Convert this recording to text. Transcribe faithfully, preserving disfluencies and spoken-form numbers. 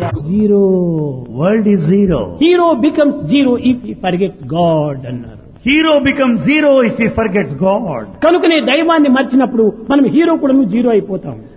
Zero. World is zero. Hero becomes zero if he forgets God అన్నారు. Hero becomes zero if he forgets God. కనుకనే దైవాన్ని మర్చినప్పుడు మనం hero కూడా zero అయిపోతాం.